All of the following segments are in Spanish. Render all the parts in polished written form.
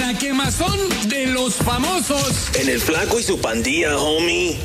La quemazón de los famosos. En el Flaco y su pandilla, homie.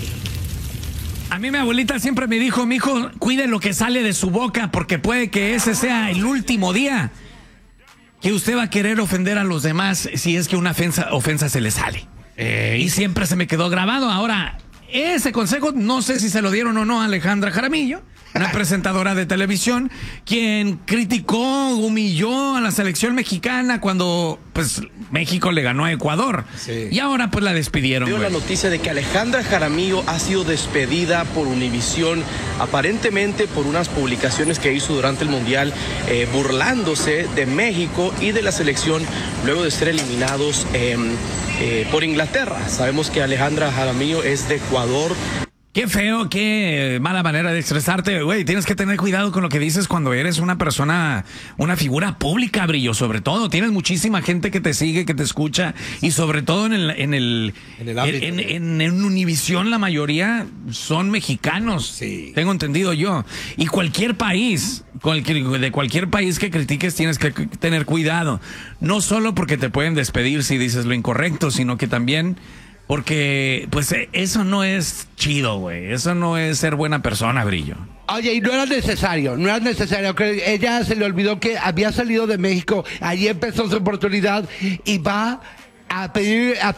A mí mi abuelita siempre me dijo, mijo, cuide lo que sale de su boca porque puede que ese sea el último día que usted va a querer ofender a los demás si es que una ofensa se le sale. Y siempre se me quedó grabado. Ahora, ese consejo no sé si se lo dieron o no a Alejandra Jaramillo, una presentadora de televisión, quien criticó, humilló a la selección mexicana cuando pues México le ganó a Ecuador. Sí. Y ahora pues la despidieron. Dio la noticia de que Alejandra Jaramillo ha sido despedida por Univisión, aparentemente por unas publicaciones que hizo durante el Mundial, burlándose de México y de la selección luego de ser eliminados por Inglaterra. Sabemos que Alejandra Jaramillo es de Ecuador. Qué feo, qué mala manera de expresarte, güey. Tienes que tener cuidado con lo que dices cuando eres una persona, una figura pública, Brillo, sobre todo. Tienes muchísima gente que te sigue, que te escucha, y sobre todo en Univisión la mayoría son mexicanos. Sí. Tengo entendido yo. Y cualquier país, de cualquier país que critiques tienes que tener cuidado. No solo porque te pueden despedir si dices lo incorrecto, sino que también porque, pues, eso no es chido, güey. Eso no es ser buena persona, Brillo. Oye, y no era necesario. Ella se le olvidó que había salido de México. Allí empezó su oportunidad y va a pedir a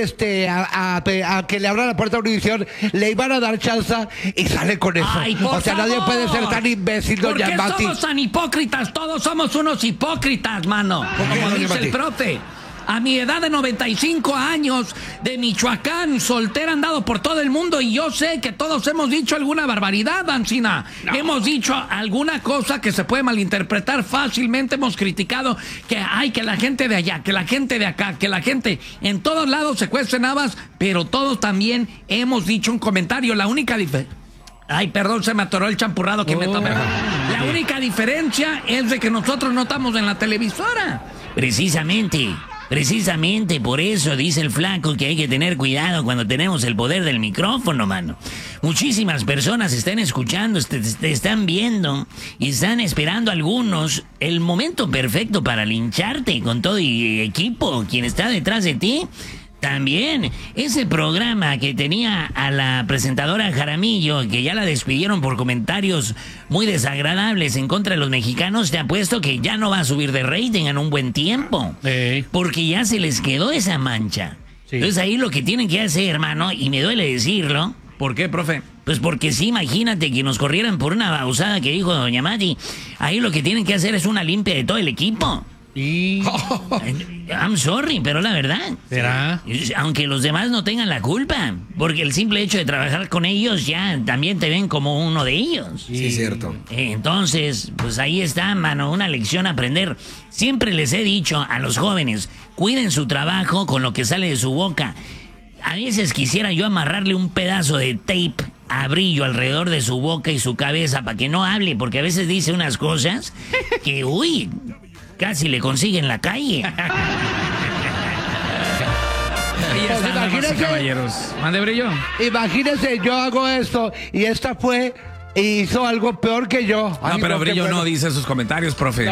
que le abra la puerta a Univisión. Le iban a dar chance y sale con eso. Ay, o sea, favor. Nadie puede ser tan imbécil, doña Mati. ¿Por qué somos tan hipócritas? Todos somos unos hipócritas, mano. Como dice el profe. A mi edad de 95 años, de Michoacán, soltera, andado por todo el mundo, y yo sé que todos hemos dicho alguna barbaridad, Ancina. No. Hemos dicho alguna cosa que se puede malinterpretar fácilmente. Hemos criticado que la gente de allá, que la gente de acá, que la gente en todos lados se cuecen habas, pero todos también hemos dicho un comentario. La única diferencia... Ay, perdón, se me atoró el champurrado que me tomé. La única diferencia es de que nosotros no estamos en la televisora. Precisamente por eso dice el Flaco que hay que tener cuidado cuando tenemos el poder del micrófono, mano. Muchísimas personas están escuchando, te están viendo y están esperando algunos el momento perfecto para lincharte con todo y equipo, quien está detrás de ti. También, ese programa que tenía a la presentadora Jaramillo, que ya la despidieron por comentarios muy desagradables en contra de los mexicanos, te apuesto que ya no va a subir de rating en un buen tiempo. Porque ya se les quedó esa mancha. Sí. Entonces ahí lo que tienen que hacer, hermano, y me duele decirlo. ¿Por qué, profe? Pues porque sí, imagínate que nos corrieran por una babosada que dijo doña Mati. Ahí lo que tienen que hacer es una limpia de todo el equipo. I'm sorry, pero la verdad. ¿Será? Aunque los demás no tengan la culpa, porque el simple hecho de trabajar con ellos ya también te ven como uno de ellos. Sí, cierto. Entonces, pues ahí está, mano, una lección a aprender. Siempre les he dicho a los jóvenes, cuiden su trabajo con lo que sale de su boca. A veces quisiera yo amarrarle un pedazo de tape a Brillo alrededor de su boca y su cabeza para que no hable, porque a veces dice unas cosas que, uy, casi le consiguen la calle. Pues imagínense, caballeros. Mande, Brillo. Imagínense, yo hago esto y esta fue y hizo algo peor que yo. No, pero Brillo no dice sus comentarios, profe.